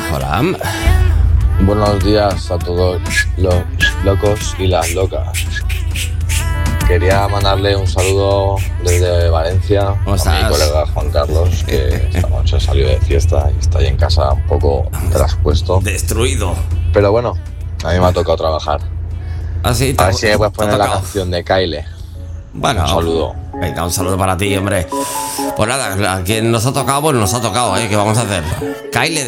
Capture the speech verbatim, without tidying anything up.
Hola. Buenos días a todos los locos y las locas. Quería mandarle un saludo desde Valencia ¿Cómo a estás? mi colega Juan Carlos, que esta noche salió de fiesta y está ahí en casa un poco traspuesto. Destruido. Pero bueno, a mí me ha tocado trabajar. Así A ver si me puedes te ha poner la tocado. canción de Kyle. Bueno, Un saludo. Venga, un saludo para ti, hombre. Pues nada, a quien nos ha tocado, pues nos ha tocado, ¿eh? ¿Qué vamos a hacer? Kyle de